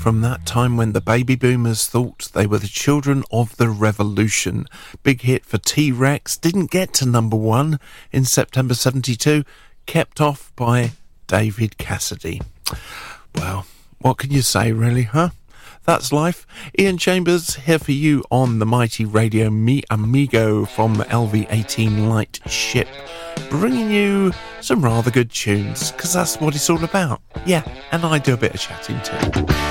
from that time when the baby boomers thought they were the children of the revolution. Big hit for T-Rex, didn't get to number one in September 72, kept off by David Cassidy. Well, what can you say really, huh? That's life. Ian Chambers here for you on the mighty Radio Mi Amigo from the LV-18 Light Ship, bringing you some rather good tunes, because that's what it's all about. Yeah, and I do a bit of chatting too.